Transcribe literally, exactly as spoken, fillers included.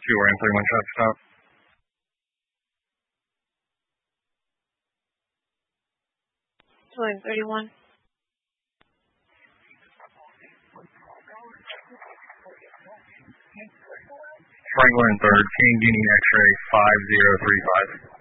Two Orange thirty-one traffic stop. Two thirty-one. Franklin and third, King Guinea X-ray five zero three five.